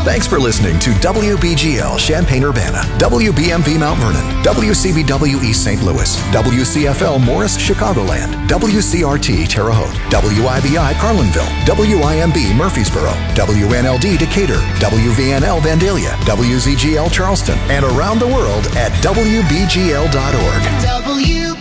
Thanks for listening to WBGL Champaign-Urbana, WBMV Mount Vernon, WCBW East St. Louis, WCFL Morris Chicagoland, WCRT Terre Haute, WIBI Carlinville, WIMB Murfreesboro, WNLD Decatur, WVNL Vandalia, WZGL Charleston, and around the world at WBGL.org.